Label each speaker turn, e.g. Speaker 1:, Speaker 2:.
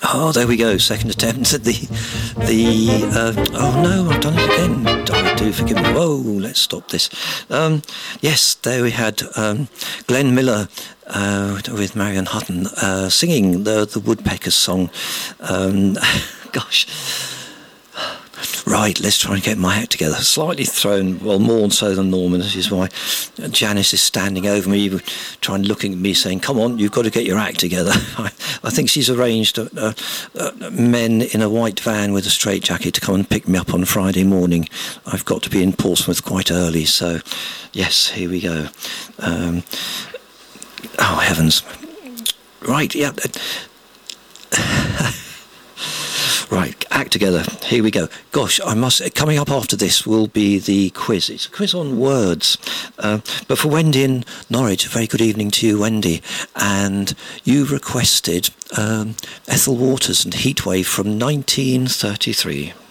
Speaker 1: Oh, there we go. Second attempt at oh no, I've done it again. Do forgive me. Whoa, let's stop this. Yes, there we had Glenn Miller with Marion Hutton singing the Woodpeckers song. Gosh. Right, let's try and get my act together. Slightly thrown, well, more so than Norman. This is why Janice is standing over me, trying, looking at me, saying, "Come on, you've got to get your act together." I think she's arranged men in a white van with a straitjacket to come and pick me up on Friday morning. I've got to be in Portsmouth quite early, so yes, here we go. Oh heavens! Right, yeah. Right, act together. Here we go. Gosh, coming up after this will be the quiz. It's a quiz on words. But for Wendy in Norwich, a very good evening to you, Wendy. And you requested Ethel Waters and Heatwave from 1933.